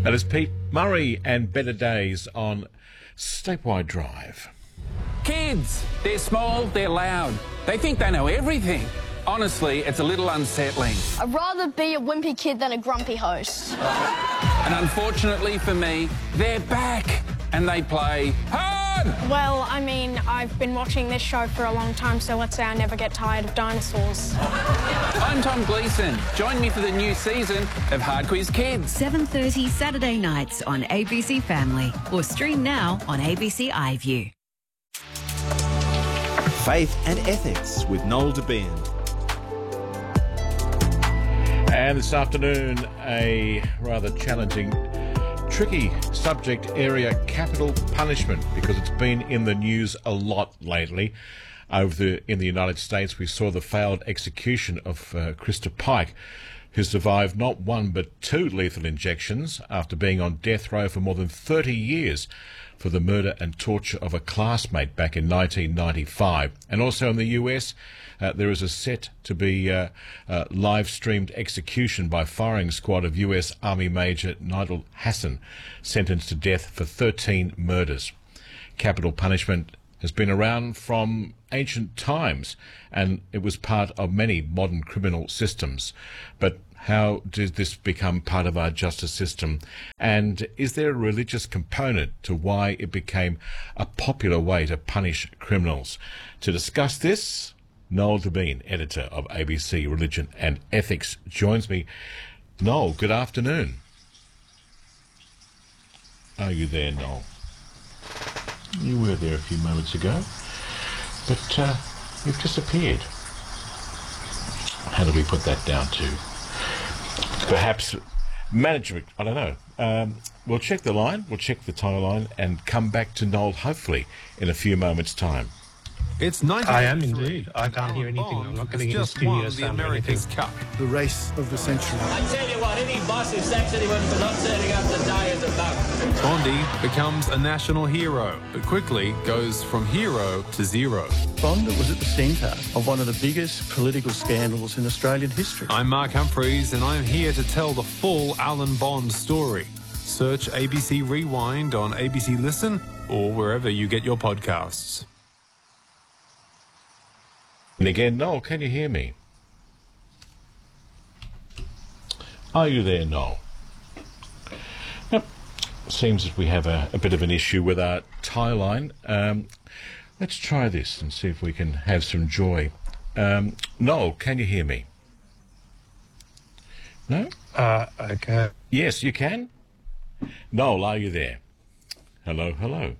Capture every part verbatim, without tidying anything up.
That is Pete Murray and Better Days on Statewide Drive. Kids, they're small, they're loud. They think they know everything. Honestly, it's a little unsettling. I'd rather be a wimpy kid than a grumpy host. And unfortunately for me, they're back and they play hard. Well, I mean, I've been watching this show for a long time, so let's say I never get tired of dinosaurs. I'm Tom Gleeson. Join me for the new season of Hard Quiz Kids. seven thirty Saturday nights on A B C Family or stream now on A B C iView. Faith and Ethics with Noel Debien. And this afternoon, a rather challenging, tricky subject area, capital punishment, because it's been in the news a lot lately. Over the, in the United States, we saw the failed execution of uh, Krista Pike, who survived not one but two lethal injections after being on death row for more than thirty years for the murder and torture of a classmate back in nineteen ninety-five. And also in the U S, uh, there is a set to be uh, uh, live-streamed execution by firing squad of U S Army Major Nigel Hassan, sentenced to death for thirteen murders. Capital punishment has been around from ancient times, and it was part of many modern criminal systems. But how did this become part of our justice system? And is there a religious component to why it became a popular way to punish criminals? To discuss this, Noel Debien, editor of A B C Religion and Ethics, joins me. Noel, good afternoon. Are you there, Noel? You were there a few moments ago, but uh, you've disappeared. How do we put that down to? Perhaps management, I don't know. Um, we'll check the line, we'll check the tie line and come back to Noel, hopefully, in a few moments' time. It's nineteen I am indeed. I can't hear anything. I'm not getting any studio sound or anything. Cup. The race of the century. I tell you what, any boss who sacks anyone for not turning up to die is a bug. Bondi becomes a national hero, but quickly goes from hero to zero. Bond was at the centre of one of the biggest political scandals in Australian history. I'm Mark Humphreys, and I'm here to tell the full Alan Bond story. Search A B C Rewind on A B C Listen or wherever you get your podcasts. And again, Noel, can you hear me? Are you there, Noel? Yep. Seems that we have a, a bit of an issue with our tie line. Um, let's try this and see if we can have some joy. Um, Noel, can you hear me? No? Uh, okay. Yes, you can? Noel, are you there? Hello, hello.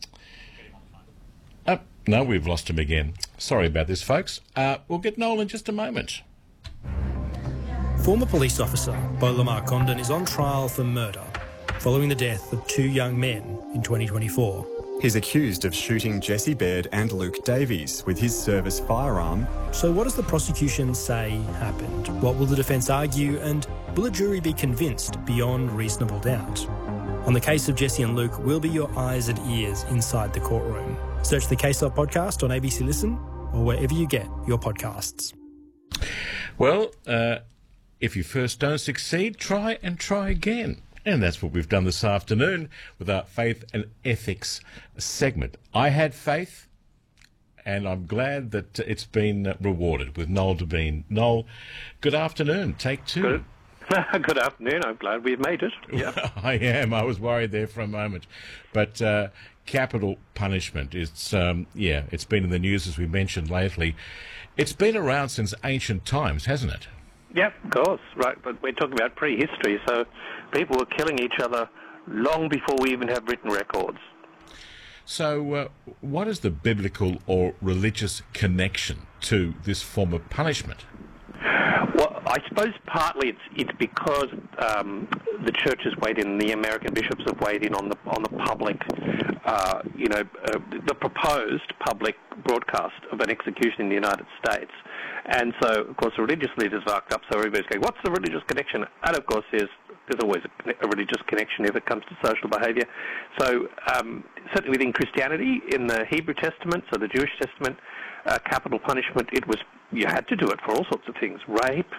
Uh, no, we've lost him again. Sorry about this, folks. Uh, we'll get Noel in just a moment. Former police officer Beau Lamar Condon is on trial for murder following the death of two young men in twenty twenty-four. He's accused of shooting Jesse Baird and Luke Davies with his service firearm. So what does the prosecution say happened? What will the defence argue, and will a jury be convinced beyond reasonable doubt? On the case of Jesse and Luke, we'll be your eyes and ears inside the courtroom. Search the Case Up podcast on A B C Listen or wherever you get your podcasts. Well, uh, if you first don't succeed, try and try again. And that's what we've done this afternoon with our Faith and Ethics segment. I had faith, and I'm glad that it's been rewarded with Noel Debien. Noel, good afternoon. Take two. Good. Good afternoon. I'm glad we've made it. Yeah, I am. I was worried there for a moment. But uh, capital punishment, it's, um, yeah, it's been in the news, as we mentioned lately. It's been around since ancient times, hasn't it? Yeah, of course. Right, but we're talking about prehistory, so people were killing each other long before we even have written records. So uh, what is the biblical or religious connection to this form of punishment? Well, I suppose partly it's it's because um, the church has weighed in, the American bishops have weighed in on the on the public, uh, you know, uh, the proposed public broadcast of an execution in the United States, and so of course the religious leaders arced up. So everybody's going, "What's the religious connection?" And of course, there's there's always a, a religious connection if it comes to social behaviour. So um, certainly within Christianity, in the Hebrew Testament, so the Jewish Testament. Uh, capital punishment, it was, you had to do it for all sorts of things, rape,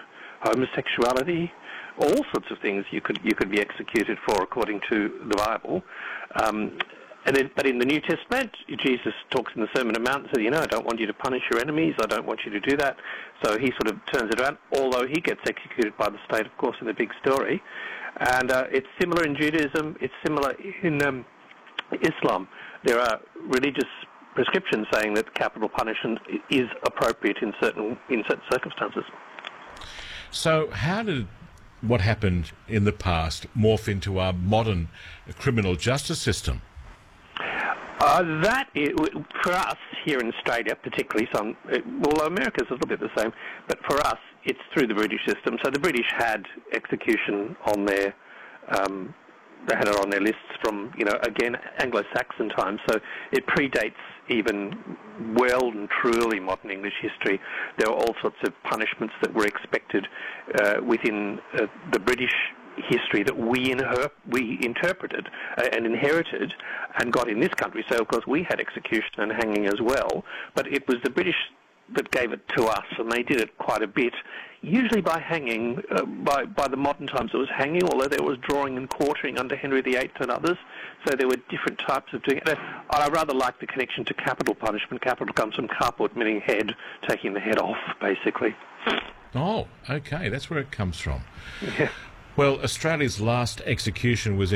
homosexuality, all sorts of things you could you could be executed for according to the Bible. Um, and then, but in the New Testament, Jesus talks in the Sermon on the Mount and says, you know, I don't want you to punish your enemies. I don't want you to do that. So he sort of turns it around, although he gets executed by the state, of course, in the big story. And uh, it's similar in Judaism. It's similar in um, Islam. There are religious prescriptions saying that capital punishment is appropriate in certain in certain circumstances. So how did what happened in the past morph into our modern criminal justice system? Uh, that, is, for us here in Australia particularly, some, although America's a little bit the same, but for us it's through the British system. So the British had execution on their, um, they had it on their lists from, you know, again, Anglo-Saxon times. So it predates even well and truly modern English history. There were all sorts of punishments that were expected uh, within uh, the British history that we inher- we interpreted uh, and inherited and got in this country. So, of course, we had execution and hanging as well, but it was the British that gave it to us, and they did it quite a bit, usually by hanging. Uh, by, by the modern times it was hanging, although there was drawing and quartering under Henry the Eighth and others, so there were different types of doing it. I rather like the connection to capital punishment. Capital comes from caput, meaning head, taking the head off, basically. Oh, okay, that's where it comes from. Yeah. Well, Australia's last execution was in